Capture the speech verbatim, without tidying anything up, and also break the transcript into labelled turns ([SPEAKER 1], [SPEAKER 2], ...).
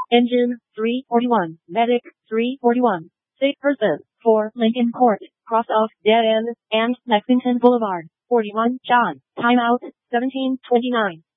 [SPEAKER 1] Engine, three forty-one. Medic, three forty-one. Sick person, four Lincoln Court, cross off Dead End, and Lexington Boulevard, forty-one John. Timeout, seventeen twenty-nine.